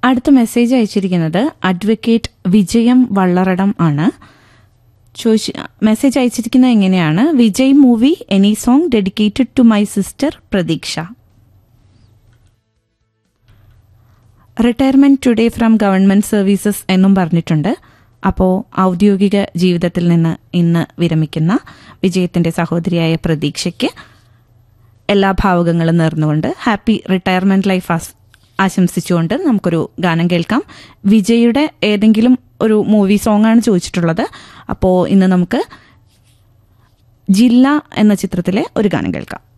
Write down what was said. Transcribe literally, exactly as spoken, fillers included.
അടുത്ത മെസ്സേജ് അയച്ചിരിക്കുന്നത് അഡ്വക്കേറ്റ് വിജയം വള്ളറടം ആണ്. ചോദിച്ച് മെസ്സേജ് അയച്ചിരിക്കുന്നത് എങ്ങനെയാണ്: Vijay movie any song dedicated to my sister പ്രതീക്ഷ. Retirement today from government services എന്നും പറഞ്ഞിട്ടുണ്ട്. അപ്പോൾ ഔദ്യോഗിക ജീവിതത്തിൽ നിന്ന് ഇന്ന് വിരമിക്കുന്ന വിജയത്തിന്റെ സഹോദരിയായ പ്രതീക്ഷയ്ക്ക് എല്ലാ ഭാവുകങ്ങളും നേർന്നുകൊണ്ട് ഹാപ്പി റിട്ടയർമെന്റ് ലൈഫ് ആസ് ആശംസിച്ചുകൊണ്ട് നമുക്കൊരു ഗാനം കേൾക്കാം. വിജയുടെ ഏതെങ്കിലും ഒരു മൂവി സോങ് ആണ് ചോദിച്ചിട്ടുള്ളത്. അപ്പോൾ ഇന്ന് നമുക്ക് ജില്ല എന്ന ചിത്രത്തിലെ ഒരു ഗാനം കേൾക്കാം.